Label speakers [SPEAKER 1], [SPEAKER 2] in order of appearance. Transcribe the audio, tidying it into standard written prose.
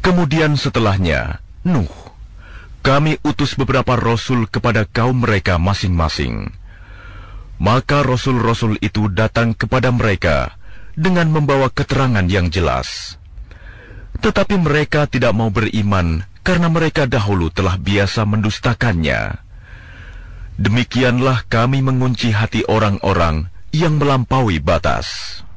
[SPEAKER 1] Kemudian setelahnya, Nuh, kami utus beberapa rasul kepada kaum mereka masing-masing. Maka rasul-rasul itu datang kepada mereka dengan membawa keterangan yang jelas. Tetapi mereka tidak mau beriman karena mereka dahulu telah biasa mendustakannya. Demikianlah kami mengunci hati orang-orang yang melampaui batas.